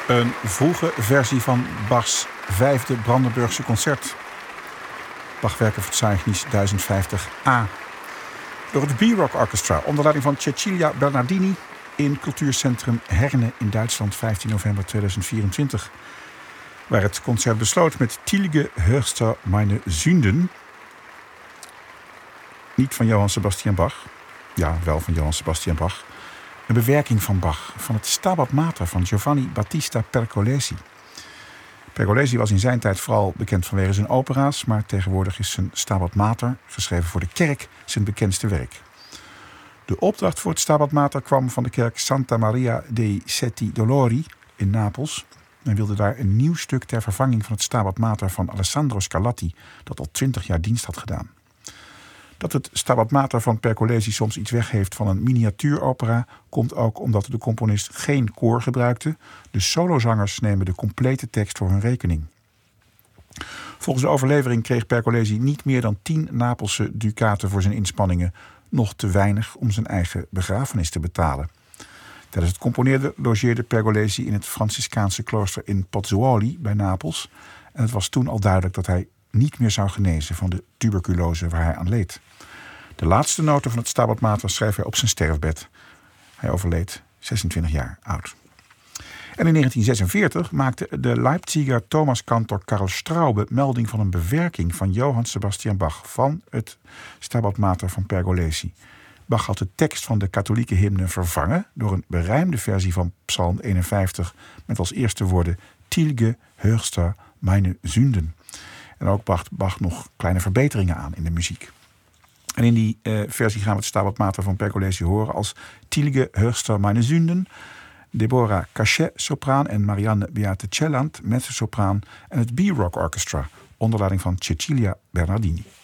Een vroege versie van Bachs 5e Brandenburgse concert. Bachwerkenverzeichnis 1050a. Door het B-Rock Orchestra onder leiding van Cecilia Bernardini in cultuurcentrum Herne in Duitsland 15 november 2024. Waar het concert besloot met Tilge Höchster meine Sünden. Niet van Johann Sebastian Bach. Ja, wel van Johann Sebastian Bach. Een bewerking van Bach van het Stabat Mater van Giovanni Battista Pergolesi. Pergolesi was in zijn tijd vooral bekend vanwege zijn opera's, maar tegenwoordig is zijn Stabat Mater, geschreven voor de kerk, zijn bekendste werk. De opdracht voor het Stabat Mater kwam van de kerk Santa Maria dei Sette Dolori in Napels. Men wilde daar een nieuw stuk ter vervanging van het Stabat Mater van Alessandro Scarlatti, dat al 20 jaar dienst had gedaan. Dat het Stabat Mater van Pergolesi soms iets weg heeft van een miniatuuropera komt ook omdat de componist geen koor gebruikte. De solozangers nemen de complete tekst voor hun rekening. Volgens de overlevering kreeg Pergolesi niet meer dan 10 Napelse ducaten voor zijn inspanningen. Nog te weinig om zijn eigen begrafenis te betalen. Tijdens het componeren logeerde Pergolesi in het Franciscaanse klooster in Pozzuoli bij Napels. En het was toen al duidelijk dat hij niet meer zou genezen van de tuberculose waar hij aan leed. De laatste noten van het Stabat Mater schreef hij op zijn sterfbed. Hij overleed 26 jaar oud. En in 1946 maakte de Leipziger Thomaskantor Karl Straube melding van een bewerking van Johann Sebastian Bach van het Stabat Mater van Pergolesi. Bach had de tekst van de katholieke hymne vervangen door een berijmde versie van Psalm 51 met als eerste woorden Tilge Höchster meine Sünden. En ook bracht Bach nog kleine verbeteringen aan in de muziek. En in die versie gaan we het Stabat Mater van Pergolesi horen als Tilge Höchster meine Sünden, Deborah Cachet sopraan en Marianne Beate Celland mezzosopraan en het B-Rock Orchestra onder leiding van Cecilia Bernardini.